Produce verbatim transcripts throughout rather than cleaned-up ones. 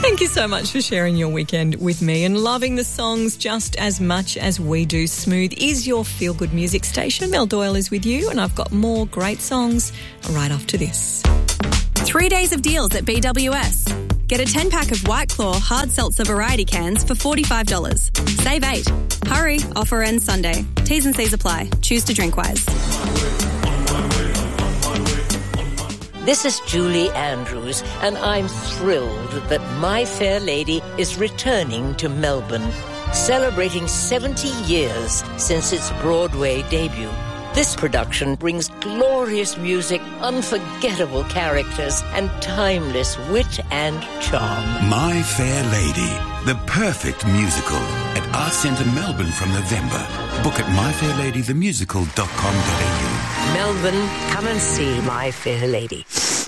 Thank you so much for sharing your weekend with me and loving the songs just as much as we do. Smooth is your feel-good music station. Mel Doyle is with you, and I've got more great songs right after this. Three days of deals at B W S. Get a ten-pack of White Claw hard seltzer variety cans for forty-five dollars. Save eight. Hurry, offer ends Sunday. T's and C's apply. Choose to drink wise. This is Julie Andrews, and I'm thrilled that My Fair Lady is returning to Melbourne, celebrating seventy years since its Broadway debut. This production brings glorious music, unforgettable characters, and timeless wit and charm. My Fair Lady, the perfect musical at Arts Centre Melbourne from November. Book at my fair lady the musical dot com dot a u. Melbourne, come and see My Fair Lady.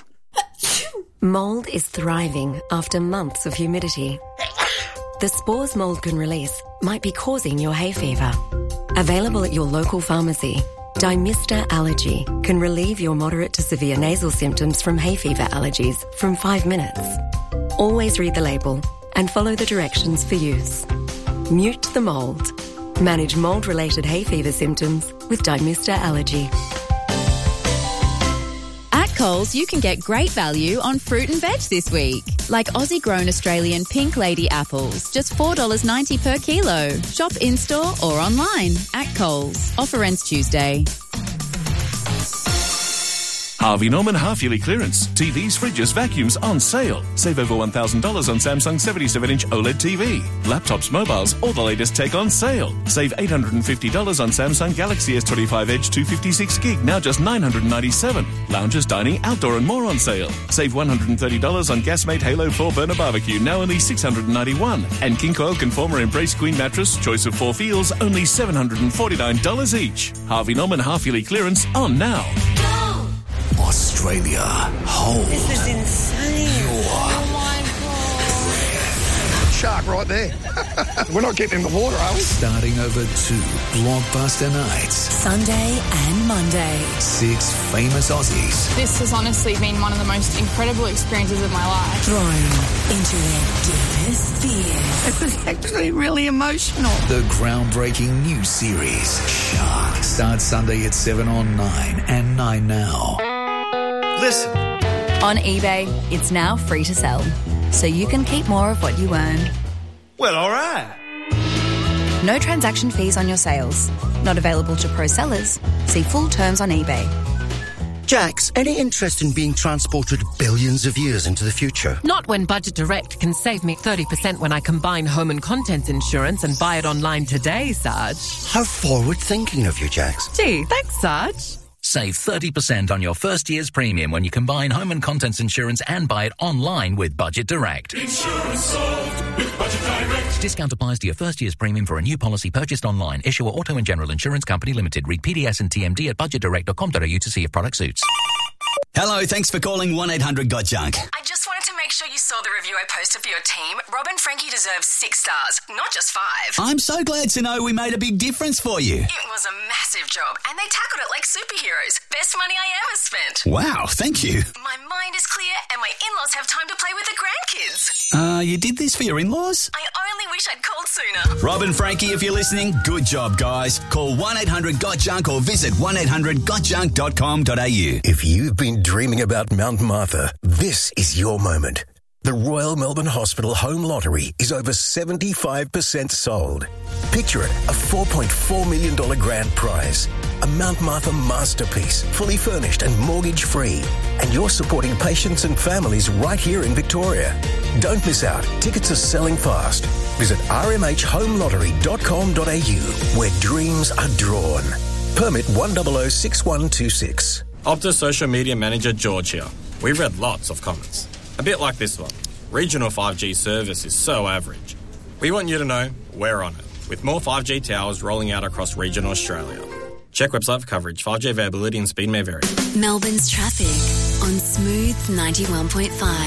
Mould is thriving after months of humidity. The spores mould can release might be causing your hay fever. Available at your local pharmacy, Dymista Allergy can relieve your moderate to severe nasal symptoms from hay fever allergies from five minutes. Always read the label and follow the directions for use. Mute the mould. Manage mould-related hay fever symptoms with Dymista Allergy. At Coles, you can get great value on fruit and veg this week, like Aussie-grown Australian Pink Lady apples, just four dollars ninety per kilo. Shop in-store or online at Coles. Offer ends Tuesday. Harvey Norman half-yearly clearance. T Vs, fridges, vacuums on sale. Save over one thousand dollars on Samsung seventy-seven inch OLED T V. Laptops, mobiles, all the latest tech on sale. Save eight hundred fifty dollars on Samsung Galaxy S twenty-five Edge two fifty-six gig, now just nine hundred ninety-seven dollars. Lounges, dining, outdoor and more on sale. Save one hundred thirty dollars on Gasmate Halo four burner barbecue, now only six hundred ninety-one dollars. And King Coil Conformer Embrace Queen mattress, choice of four feels, only seven hundred forty-nine dollars each. Harvey Norman half-yearly clearance on now. Australia, hold. This is insane. Your oh my God. Shark right there. We're not getting in the water, are we? Starting over two blockbuster nights. Sunday and Monday. Six famous Aussies. This has honestly been one of the most incredible experiences of my life. Thrown into their deepest fears. It was actually really emotional. The groundbreaking new series, Shark, starts Sunday at seven on nine and nine now. Listen. On eBay, it's now free to sell, so you can keep more of what you earn. Well, all right. No transaction fees on your sales. Not available to pro sellers. See full terms on eBay. Jax, any interest in being transported billions of years into the future? Not when Budget Direct can save me thirty percent when I combine home and contents insurance and buy it online today, Sarge. How forward-thinking of you, Jax. Gee, thanks, Sarge. Save thirty percent on your first year's premium when you combine home and contents insurance and buy it online with Budget Direct. Insurance solved with Budget Direct. Discount applies to your first year's premium for a new policy purchased online. Issuer Auto and General Insurance Company Limited. Read P D S and T M D at budget direct dot com dot a u to see if product suits. Hello, thanks for calling one eight hundred got junk. I just wanted to make sure you saw the review I posted for your team. Rob and Frankie deserve six stars, not just five. I'm so glad to know we made a big difference for you. It was a massive job, and they tackled it like superheroes. Best money I ever spent. Wow, thank you. My mind is clear, and my in-laws have time to play with the grandkids. Uh, you did this for your in-laws? I only wish I'd called sooner. Rob and Frankie, if you're listening, good job, guys. Call one eight hundred got junk or visit one eight hundred got junk dot com dot a u. If you've been dreaming about Mount Martha, this is your moment. The Royal Melbourne Hospital Home Lottery is over seventy-five percent sold. Picture it, a four point four million dollars grand prize. A Mount Martha masterpiece, fully furnished and mortgage-free. And you're supporting patients and families right here in Victoria. Don't miss out. Tickets are selling fast. Visit r m h home lottery dot com dot a u, where dreams are drawn. Permit one zero zero six one two six. Optus Social Media Manager George here. We've read lots of comments. A bit like this one. Regional five G service is so average. We want you to know we're on it, with more five G towers rolling out across regional Australia. Check website for coverage. five G availability and speed may vary. Melbourne's traffic on Smooth ninety-one point five.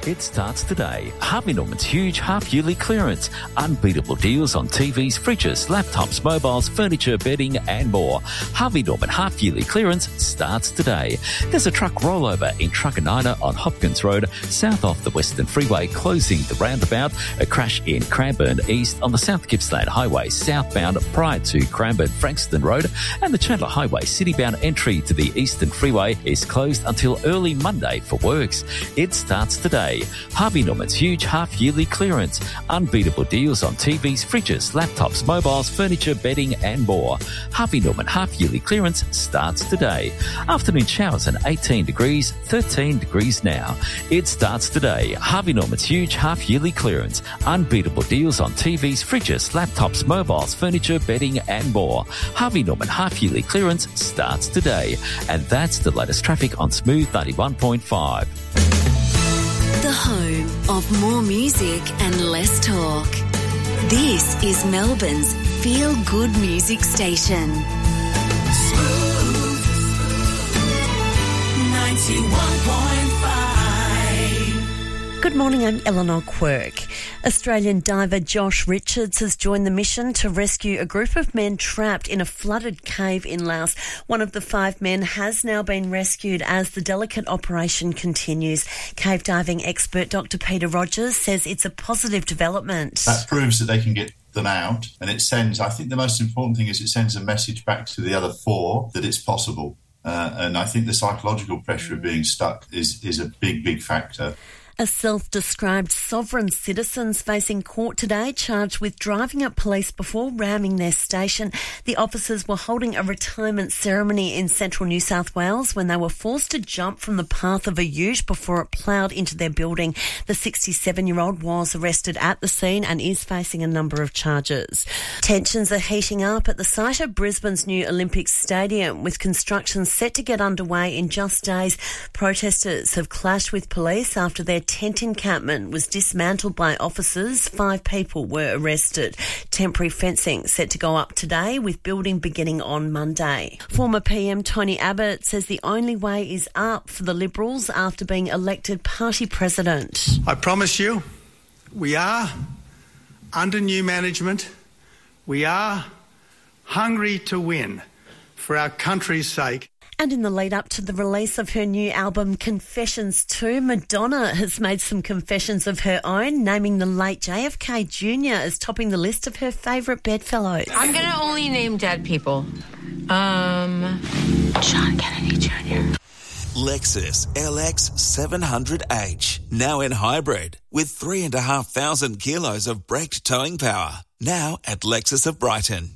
It starts today. Harvey Norman's huge half-yearly clearance. Unbeatable deals on T Vs, fridges, laptops, mobiles, furniture, bedding and more. Harvey Norman half-yearly clearance starts today. There's a truck rollover in Truckanina on Hopkins Road, south off the Western Freeway, closing the roundabout. A crash in Cranbourne East on the South Gippsland Highway, southbound prior to Cranbourne Frankston Road. And the Chandler Highway citybound entry to the Eastern Freeway is closed until early Monday for works. It starts today. Harvey Norman's huge half-yearly clearance. Unbeatable deals on T Vs, fridges, laptops, mobiles, furniture, bedding and more. Harvey Norman half-yearly clearance starts today. Afternoon showers and eighteen degrees, thirteen degrees now. It starts today. Harvey Norman's huge half-yearly clearance. Unbeatable deals on T Vs, fridges, laptops, mobiles, furniture, bedding and more. Harvey Norman half-yearly clearance starts today. And that's the latest traffic on Smooth ninety-one point five. The home of more music and less talk. This is Melbourne's feel-good music station. Smooth ninety-one point five. Good morning, I'm Eleanor Quirk. Australian diver Josh Richards has joined the mission to rescue a group of men trapped in a flooded cave in Laos. One of the five men has now been rescued as the delicate operation continues. Cave diving expert Doctor Peter Rogers says it's a positive development. That proves that they can get them out, and it sends, I think the most important thing is it sends a message back to the other four that it's possible. Uh, and I think the psychological pressure of being stuck is, is a big, big factor. A self-described sovereign citizen's facing court today, charged with driving up police before ramming their station. The officers were holding a retirement ceremony in central New South Wales when they were forced to jump from the path of a ute before it ploughed into their building. The sixty-seven-year-old was arrested at the scene and is facing a number of charges. Tensions are heating up at the site of Brisbane's new Olympic Stadium, with construction set to get underway in just days. Protesters have clashed with police after their tent encampment was dismantled by officers. Five people were arrested. Temporary fencing set to go up today, with building beginning on Monday. Former P M Tony Abbott says the only way is up for the Liberals after being elected party president. I promise you, we are under new management. We are hungry to win for our country's sake. And in the lead up to the release of her new album Confessions two, Madonna has made some confessions of her own, naming the late J F K Junior as topping the list of her favourite bedfellows. I'm going to only name dead people. Um, John Kennedy Junior Lexus L X seven hundred H, now in hybrid, with three and a half thousand kilos of braked towing power. Now at Lexus of Brighton.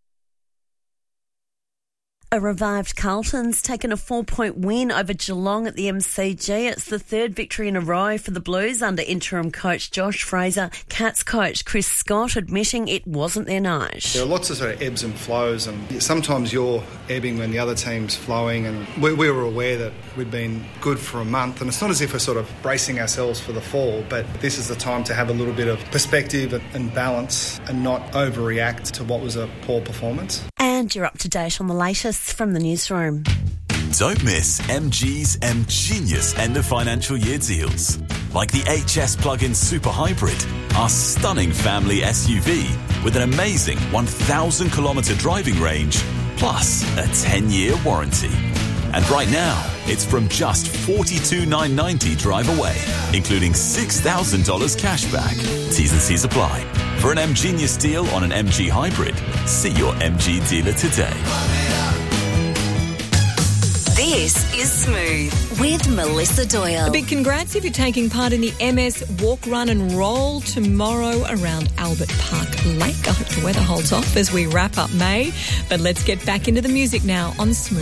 A revived Carlton's taken a four-point win over Geelong at the M C G. It's the third victory in a row for the Blues under interim coach Josh Fraser. Cats coach Chris Scott admitting it wasn't their night. There are lots of sort of ebbs and flows, and sometimes you're ebbing when the other team's flowing, and we, we were aware that we'd been good for a month, and it's not as if we're sort of bracing ourselves for the fall, but this is the time to have a little bit of perspective and balance and not overreact to what was a poor performance. And you're up to date on the latest from the newsroom. Don't miss M G's M Genius end of financial year deals. Like the H S Plug-in Super Hybrid, our stunning family S U V with an amazing one thousand kilometre driving range, plus a ten-year warranty. And right now, it's from just forty-two thousand nine hundred ninety dollars drive away, including six thousand dollars cash back. T's and C's apply. For an M Genius deal on an M G Hybrid, see your M G dealer today. This is Smooth with Melissa Doyle. A big congrats if you're taking part in the M S Walk, Run and Roll tomorrow around Albert Park Lake. I hope the weather holds off as we wrap up May. But let's get back into the music now on Smooth.